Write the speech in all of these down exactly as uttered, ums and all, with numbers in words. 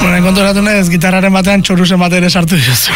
Bueno, enkontratu nahez, gitarraren batean txorusen bat ere sartu diozu.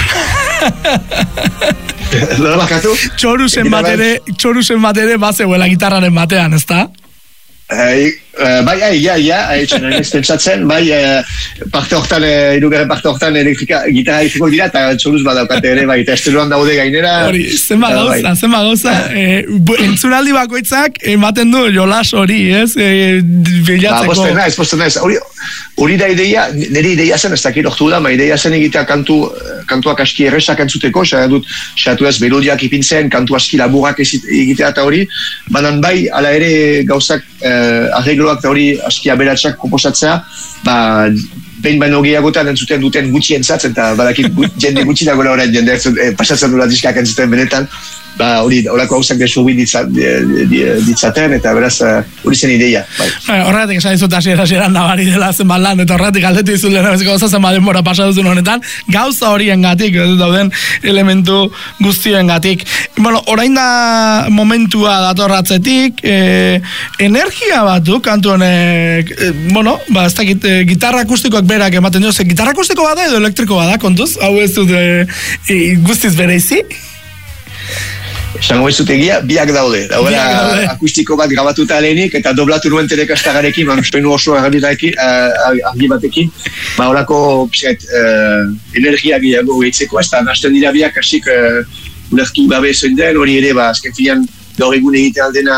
Nola bakatu? Txorusen bat ere, txorusen bat ere bazeuela gitarraren batean, ezta? Uh, uh, bai, ai, ja, ja, haitxen ez pentsatzen, bai, uh, parte hortan, uh, irugarren parte hortan elektrika, gitarra elektriko dira, eta txoruz badaukate ere, bai, eta esteloan daude gainera. Hori, zenba gauza, bai. zenba gauza, e, entzunaldi bakoitzak ematen du jolas hori, ez? E, bilatzeko. Ba, posten naiz, posten naiz, hori, hori da ideia, nire ideia zen, ez dakit ortu da, ma ideia zen egitea kantu, kantuak aski erresak entzuteko, xera dut, xeratu ez, melodiak ipintzen, kantu aski laburak egitea eta hori, banan bai, ala ere gauzak, Uh, arregloak eta hori aski aberatsak komposatzea, ba, behin baino gehiagotan entzuten duten gutxi entzatzen, eta badakit jende gutxi dagoela orain jende eh, pasatzen dula diskak entzuten benetan, ba, hori, horako hausak desurbin ditzaten, eta beraz, hori zen ideia. Bai. Horregatik esan dizut hasiera hasieran nabari dela zenbat lan, eta horregatik galdetu dizut lehenabeziko gauza zenbat denbora pasaduzun honetan, gauza horien gatik, dauden elementu guztien gatik. Bueno, orain da momentua datorratzetik, eh, energia batu, kantu honek, eh, bueno, ba, ez dakit, eh, gitarra akustikoak berak ematen dio, ze gitarra akustiko bada edo elektriko bada, kontuz? Hau ez dut eh, guztiz bereizi? Esango ez dut egia, biak daude. Dauela akustiko bat grabatuta lehenik, eta doblatu nuen telekastagarekin, man uspenu oso argi batekin, ba horako pixet, uh, energia gehiago gehitzeko, ez da, nasten dira biak hasik uh, ulertu gabe zoin den, hori ere, ba, azken filan, gaur egun egiten aldena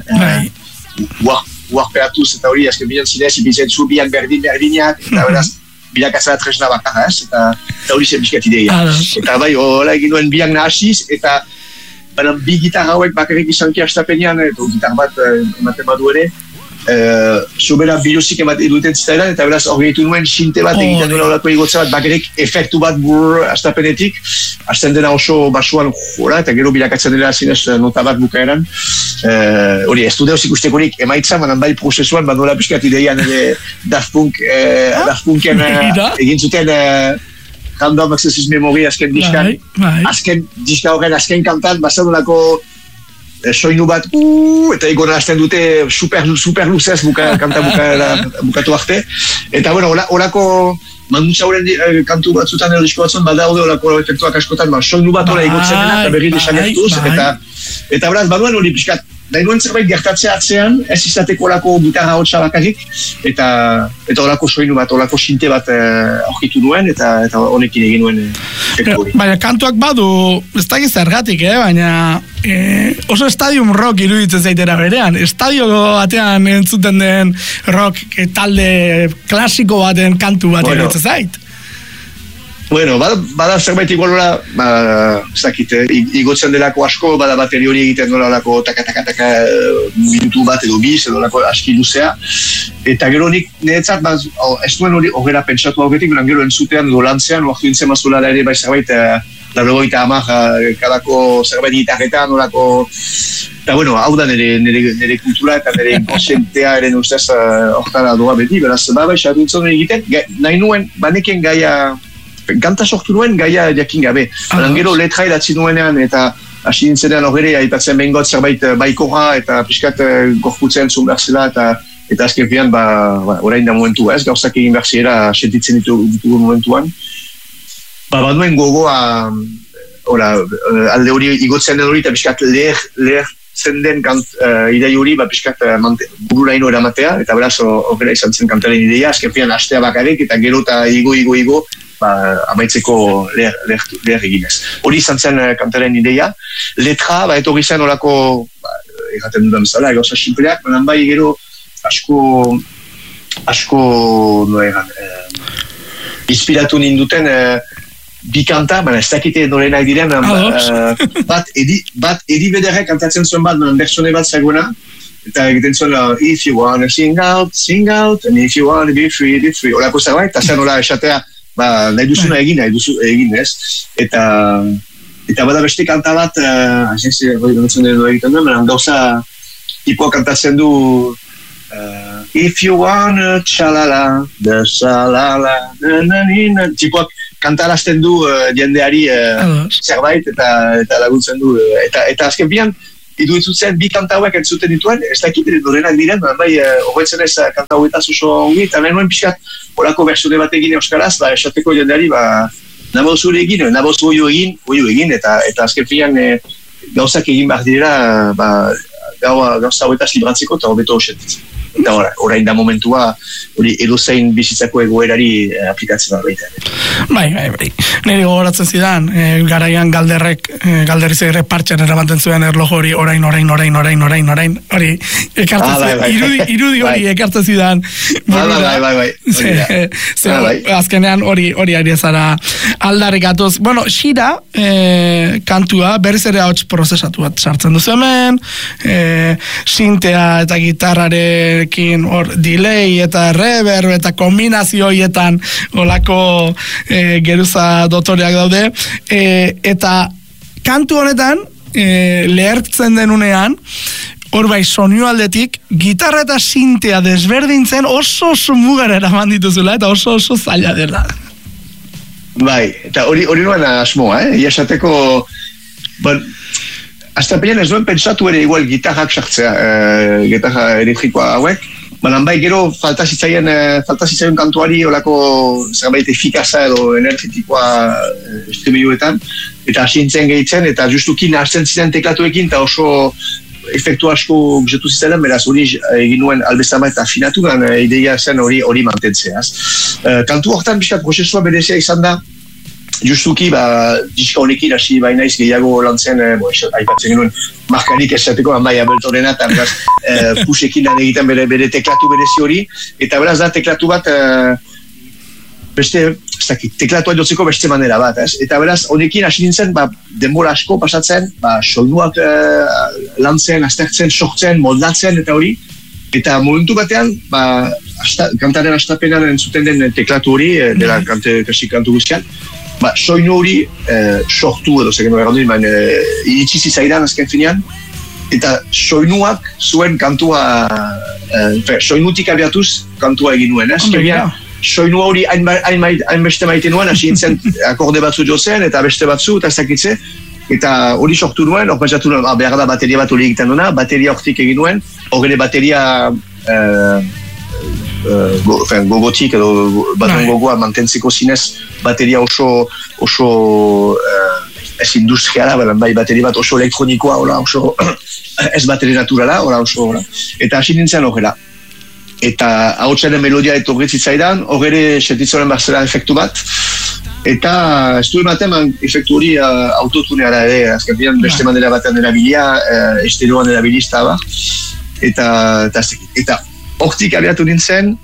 uh, uarpeatuz, eta hori, azken filan zinez, ipitzen zu biak berdin berdinak, eta beraz, biak azara tresna bakarra, ez, eta, eta hori zen bizkat ideia. Eta bai, hola egin nuen biak nahasiz, eta baina bi gitarra hauek bakarrik izanki astapenean, eta gitar bat ematen badu ere, uh, sobera biluzik ematen duten zitailan, eta beraz horretu nuen sinte bat oh, egiten duen horako igotza bat, bakarrik efektu bat burr astapenetik, hasten dena oso basuan jora, eta gero bilakatzen dela zinez nota bat bukaeran. Hori, uh, ez du deus ikustekorik emaitza, manan bai prozesuan, badola piskat ideian ere Daft Punk, uh, Daft Punken uh, egin zuten uh, Random Access Memory azken diskan, azken diska horren azken kantan, bazadunako eh, soinu bat, uh, eta egona azten dute super, super luzez buka, kanta buka, bukatu arte. Eta bueno, horako mandutza horren eh, kantu batzutan edo disko batzun, balda hori horako efektuak askotan, ba, soinu bat hori egotzen dena, eta berri desagertuz, eta, eta beraz, baduan hori pixkat, nahi duen zerbait gertatzea atzean, ez izateko horako gitarra hotxa bakarrik, eta eta horako soinu bat, horako sinte bat aurkitu eh, nuen, eta eta honekin egin nuen efektu hori. Baina kantuak badu, ez da gizergatik, eh? Baina eh, oso stadium rock iruditzen zaitera berean. Estadio batean entzuten den rock eh, talde klasiko baten kantu bat bueno. Iruditzen zait. Bueno, bada, bada zerbait igualora, ba, ez dakit, igotzen delako asko, bada bateri hori egiten dola lako taka-taka-taka minutu bat edo biz, edo lako aski luzea. Eta gero nik niretzat, ba, ez duen hori horrela pentsatu haugetik, beran gero entzutean edo lantzean, oaktu dintzen mazula ere bai zerbait, larrogoita amak, kadako zerbait gitarretan, horako... Eta bueno, hau da nire, nire, nire kultura eta nire inkonscientea eren ustez hortara doa beti, beraz, ba, bai, xatu dintzen egiten, nahi nuen, baneken gaia... Ganta sortu nuen gaia jakin gabe. Baina gero letra idatzi nuenean eta hasi nintzenean horre aipatzen behingot zerbait baikorra eta pixkat gorputzen zuen berzela eta eta azken fian, ba, ba, orain da momentu ez, gauzak egin berziera sentitzen ditugu momentuan. Ba, ba duen gogoa ora, alde hori igotzen den hori eta pixkat leher, leher zen den kant, uh, idei hori, ba, pixkat uh, bururaino eramatea, eta beraz horrela izan zen kantaren ideia, azken fian hastea bakarrik eta gero eta igo, igo, igo, ba, amaitzeko leher, leher, leher eginez. Hori izan zen uh, kantaren ideia. Letra, ba, etorri zen horako, ba, egaten dudan bezala, gauza simpleak, baina bai gero asko, asko, no egan, eh, inspiratu ninduten, eh, bi kanta, baina ez dakite norenak diren, uh, bat, edi, bat edi bederrek kantatzen zuen bat, bersone bat zagoena, eta egiten zuen, uh, if you wanna sing out, sing out, and if you wanna be free, be free, horako zerbait, eta zen hola esatea, ba, nahi duzuna egin, nahi duzu egin, ez? Eta, eta bada beste kanta bat, uh, agenzi, hori donetzen edo egiten duen, baina gauza, tipoa kantatzen du, uh, if you wanna, txalala, da txalala, na na na, tipoak, kantarazten du uh, jendeari uh, zerbait eta eta laguntzen du uh, eta eta azken bian iduitzutzen bi kanta hauek entzuten dituen, ez dakit dorenak diren, bai, horretzen ez kanta hauetaz oso ongi, eta nahi nuen pixkat horako versione bat egin euskaraz, ba, esateko jendeari, ba, nabozu hori egin, nabozu oio egin, oio egin, eta, eta azken filan e, gauzak egin behar direla, ba, gauza hauetaz libratzeko, eta hobeto osetitzen. Eta orain da momentua hori edozein bizitzako egoerari eh, aplikatzen da baita. Bai, bai, bai. Niri gogoratzen zidan, eh, garaian galderrek, eh, galderrizek ere partxan eramanten zuen erlojo hori orain, orain, orain, orain, orain, orain, hori ekartzen ah, bai, bai. Irudi, irudi hori bai. Ekartzen zidan. Bai, bai, bai, bai. Ze, ze, ah, bai. Azkenean hori hori ari ezara aldarrikatuz. Bueno, Xira eh, kantua berriz ere hauts prozesatu bat sartzen duzu hemen, eh, sintea eta gitarrare hor delay eta reverb eta kombinazio horietan olako e, geruza dotoreak daude e, eta kantu honetan e, lehertzen denunean hor bai soinu aldetik gitarra eta sintea desberdintzen oso oso mugara eraman dituzula eta oso oso zaila dela. Bai, eta hori hori nuen asmoa, eh? Iasateko bon, hasta penean ez duen pentsatu ere igual gitarrak sartzea, e, gitarra elektrikoa hauek, baina bai gero falta zitzaien, e, falta zitzaien kantuari olako zerbait efikaza edo energetikoa e, estribilloetan, eta hasi nintzen gehitzen, eta justuki nahazten ziren teklatuekin, eta oso efektu asko guztu zitzailen, beraz hori egin nuen albezama eta afinatu, gana ideia zen hori hori mantentzeaz. E, kantu horretan bizkat prozesua berezia izan da, justuki, ba, diska honekin hasi bainaiz gehiago lantzen, eh, bo, aipatzen genuen markarik esateko, bai, Abeltorena, eta beraz, eh, pusekin lan egiten bere, bere teklatu berezi hori, eta beraz da teklatu bat, eh, beste, ez dakit, teklatu jotzeko beste manera bat, ez? Eta beraz, honekin hasi nintzen, ba, denbora asko pasatzen, ba, soinuak eh, lantzen, aztertzen, sortzen, moldatzen, eta hori, eta momentu batean, ba, asta, kantaren astapenan entzuten den teklatu hori, eh, dela kante, kasi kantu guztian, ba, soinu hori eh, sortu edo zegen hori ganduin, baina eh, iritsi zaidan azken finean, eta soinuak zuen kantua, eh, soinutik abiatuz kantua egin nuen, ez? Oh, soinu hori hainbeste maite nuen, hasi nintzen akorde batzu jozen, eta beste batzu, eta ez dakitze, eta hori sortu nuen, hor pentsatu nuen, ah, behar da bateria bat hori egiten duena, bateria hortik egin nuen, horre bateria eh, Uh, go, fen, gogotik edo baten gogoa mantentzeko zinez bateria oso oso uh, ez industriala, bai bateria bat oso elektronikoa, ola, oso ez bateria naturala, ola, oso, ola. Eta hasi nintzen horrela. Eta hautsaren melodia etorritzitzaidan, horre sentitzen barzela efektu bat, eta ez du ematen efektu hori uh, autotuneara ere, azken finan beste manera batean erabilia, uh, estereoan erabilizta, ba. eta eta, eta hortik abiatu nintzen,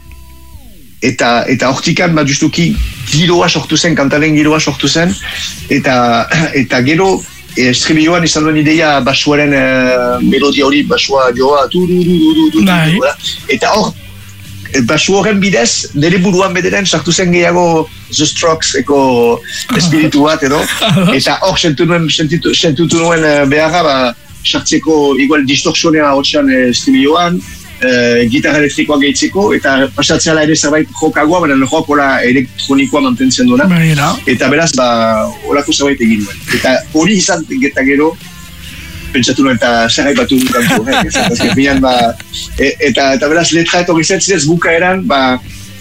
eta eta hortikan bat justuki giroa sortu zen, kantaren giroa sortu zen, eta eta gero estribilloan izan duen ideia basuaren e, melodia hori, basua joa, du, du, du, du, du, du, eta hor, basu horren bidez, nire buruan bederen sartu zen gehiago The Strokes-eko espiritu bat edo, eta hor sentu nuen, sentitu, sentutu nuen beharra, ba, sartzeko igual distorsionea hotxean estribilloan, Uh, gitarra elektrikoa gehitzeko, eta pasatzeala ere zerbait jokagoa, baina jok hola elektronikoa mantentzen duena. Baina. Eta beraz, ba, holako zerbait egin duen. Eta hori izan eta gero, pentsatu nuen, eta zer haipatu duen kantu, eh? Eta, bilan, ba, e, eta, eta beraz, letra etorri zentzidez bukaeran, ba,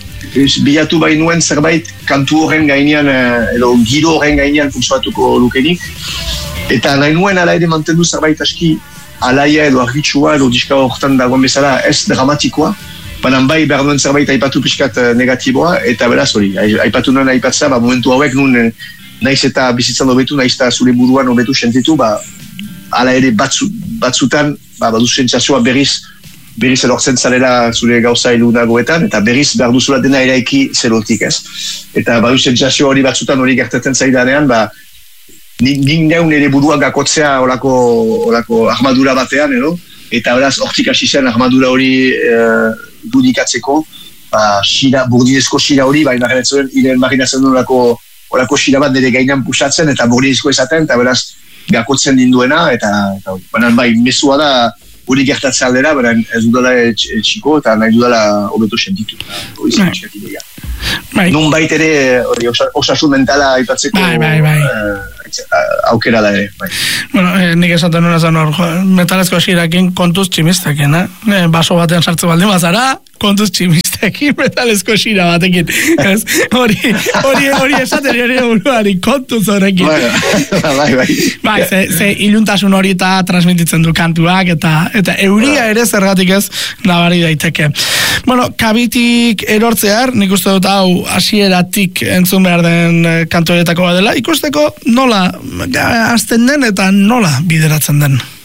bilatu bai nuen zerbait kantu horren gainean, edo giro horren gainean funtzionatuko lukenik. Eta nahi nuen ala ere mantendu zerbait aski, alaia edo argitsua edo diska horretan dagoen bezala ez dramatikoa, banan bai behar duen zerbait aipatu pixkat negatiboa, eta beraz hori, aipatu nuen aipatza, ba, momentu hauek nun naiz eta bizitzan hobetu, naiz eta zure buruan hobetu sentitu, ba, ala ere batzu, batzutan, ba, badu sentsazioa berriz, berriz elortzen zarela zure gauza ilunagoetan, eta berriz behar duzula dena eraiki zerotik, ez? Eta badu sentsazio hori batzutan hori gertatzen zaidanean, ba, nik neun ere burua gakotzea olako, olako armadura batean, edo? Eta beraz, hortik hasi zen armadura hori e, dudikatzeko, ba, xira, burdinezko xira hori, baina iren, iren marinatzen duen olako, olako xira bat nire gainan pusatzen, eta burdinezko esaten, eta beraz, gakotzen dinduena, eta, eta baina bai, mesua da, hori gertatzea aldera, baina ez dudala txiko, eta nahi dudala hobeto sentitu. Hori zen txikatik dira. Bai. Nun bait ere, osasun mentala aipatzeko, bai, bai, bai. Uh, aukera da ere. Bai. Bueno, eh, nik esaten nuen esan hor, metalezko xirakin kontuz tximistekin, eh? eh? Baso batean sartze baldin bazara, kontuz tximistekin, metalezko xira batekin. Ez? Hori, hori, hori esaten hori buruari, kontuz horrekin. Bueno, bai, bai. Bai, ze, ze iluntasun hori eta transmititzen du kantuak, eta eta euria ere zergatik ez nabari daiteke. Bueno, kabitik erortzear, nik uste dut hau hasieratik entzun behar den kantu horietako bat dela, ikusteko nola hasten den eta nola bideratzen den.